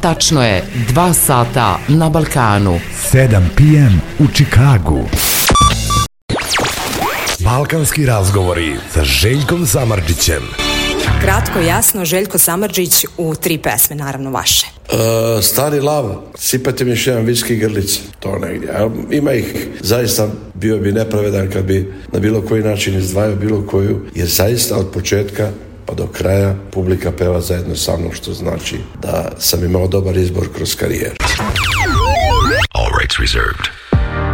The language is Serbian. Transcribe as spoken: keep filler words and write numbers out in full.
Tačno je dva sata na Balkanu. sedam pe em u Čikagu. Balkanski razgovori sa Željkom Samardžićem. Kratko, jasno, Željko Samardžić u tri pesme, naravno vaše. Uh, stari lav, sipate mi još jedan viski grlice, to negdje. Ima ih, zaista bio bi nepravedan kad bi na bilo koji način izdvajao bilo koju, jer zaista od početka pa do kraja publika peva zajedno sa mnom, što znači da sam imao dobar izbor kroz karijeru. All rights reserved.